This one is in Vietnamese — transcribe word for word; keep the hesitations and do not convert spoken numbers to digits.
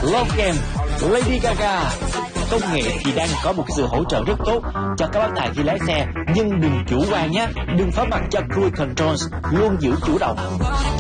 Love Game, Lady Gaga. Công nghệ thì đang có một sự hỗ trợ rất tốt cho các bác tài khi lái xe, nhưng đừng chủ quan nhé, đừng phó mặc cho cruise control, luôn giữ chủ động.